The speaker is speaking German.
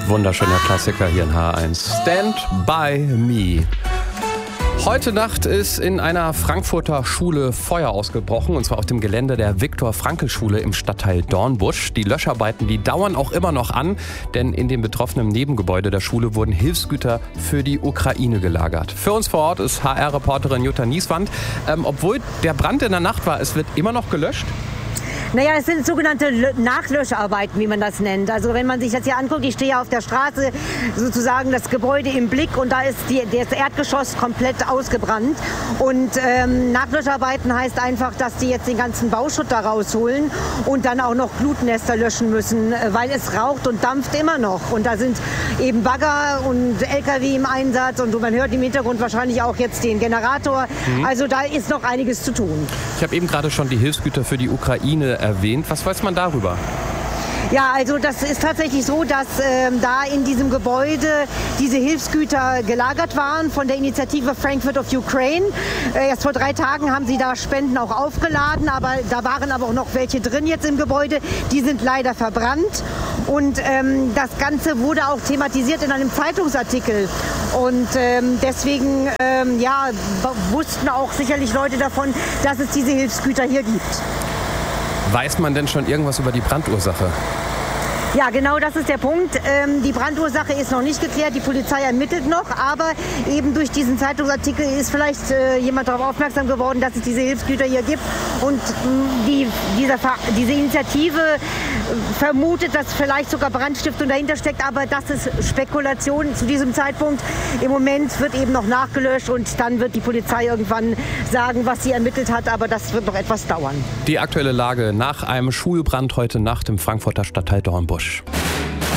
Wunderschöner Klassiker hier in H1. Stand by me. Heute Nacht ist in einer Frankfurter Schule Feuer ausgebrochen, und zwar auf dem Gelände der Viktor-Frankl-Schule im Stadtteil Dornbusch. Die Löscharbeiten, die dauern auch immer noch an, denn in dem betroffenen Nebengebäude der Schule wurden Hilfsgüter für die Ukraine gelagert. Für uns vor Ort ist HR-Reporterin Jutta Nieswand. Obwohl der Brand in der Nacht war, es wird immer noch gelöscht? Naja, es sind sogenannte Nachlöscharbeiten, wie man das nennt. Also wenn man sich das hier anguckt, ich stehe auf der Straße, sozusagen das Gebäude im Blick, und da ist das Erdgeschoss komplett ausgebrannt. Und Nachlöscharbeiten heißt einfach, dass die jetzt den ganzen Bauschutt da rausholen und dann auch noch Glutnester löschen müssen, weil es raucht und dampft immer noch. Und da sind eben Bagger und LKW im Einsatz, und man hört im Hintergrund wahrscheinlich auch jetzt den Generator. Also da ist noch einiges zu tun. Ich habe eben gerade schon die Hilfsgüter für die Ukraine erwähnt. Was weiß man darüber? Ja, also das ist tatsächlich so, dass da in diesem Gebäude diese Hilfsgüter gelagert waren von der Initiative Frankfurt of Ukraine. Erst vor 3 Tagen haben sie da Spenden auch aufgeladen, aber da waren aber auch noch welche drin jetzt im Gebäude. Die sind leider verbrannt, und das Ganze wurde auch thematisiert in einem Zeitungsartikel, und deswegen wussten auch sicherlich Leute davon, dass es diese Hilfsgüter hier gibt. Weiß man denn schon irgendwas über die Brandursache? Ja, genau, das ist der Punkt. Die Brandursache ist noch nicht geklärt. Die Polizei ermittelt noch. Aber eben durch diesen Zeitungsartikel ist vielleicht jemand darauf aufmerksam geworden, dass es diese Hilfsgüter hier gibt. Und diese Initiative vermutet, dass vielleicht sogar Brandstiftung dahinter steckt. Aber das ist Spekulation zu diesem Zeitpunkt. Im Moment wird eben noch nachgelöscht, und dann wird die Polizei irgendwann sagen, was sie ermittelt hat. Aber das wird noch etwas dauern. Die aktuelle Lage nach einem Schulbrand heute Nacht im Frankfurter Stadtteil Dornbusch.